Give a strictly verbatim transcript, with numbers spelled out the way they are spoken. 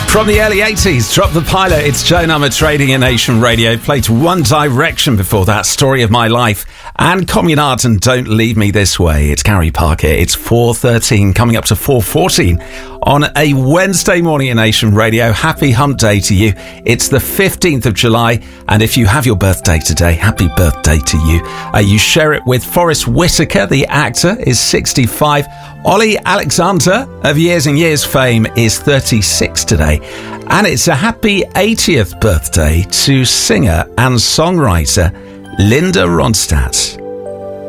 From the early eighties, Drop the Pilot, it's Joe Nummer trading in Nation Radio. Played One Direction before that, Story of My Life, and Communard and Don't Leave Me This Way. It's Gary Parker. It's four thirteen, coming up to four fourteen on a Wednesday morning in Nation Radio. Happy Hump Day to you. It's the fifteenth of July, and if you have your birthday today, happy birthday to you. Uh, you share it with Forrest Whitaker, the actor, is sixty-five. Ollie Alexander of Years and Years fame is thirty-six today. And it's a happy eightieth birthday to singer and songwriter Linda Ronstadt.